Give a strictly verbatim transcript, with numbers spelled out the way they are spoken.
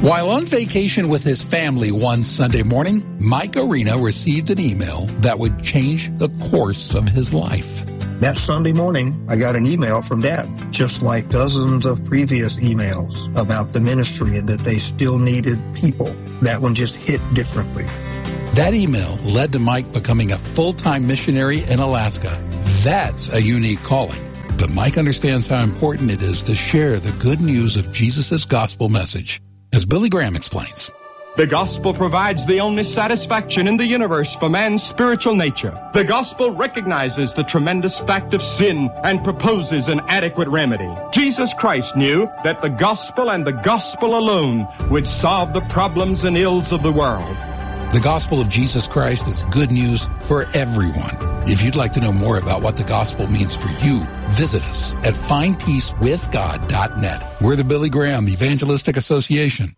While on vacation with his family one Sunday morning, Mike Arena received an email that would change the course of his life. That Sunday morning, I got an email from Dad, just like dozens of previous emails about the ministry and that they still needed people. That one just hit differently. That email led to Mike becoming a full-time missionary in Alaska. That's a unique calling. But Mike understands how important it is to share the good news of Jesus' gospel message. As Billy Graham explains, the gospel provides the only satisfaction in the universe for man's spiritual nature. The gospel recognizes the tremendous fact of sin and proposes an adequate remedy. Jesus Christ knew that the gospel and the gospel alone would solve the problems and ills of the world. The gospel of Jesus Christ is good news for everyone. If you'd like to know more about what the gospel means for you, visit us at find peace with god dot net. We're the Billy Graham Evangelistic Association.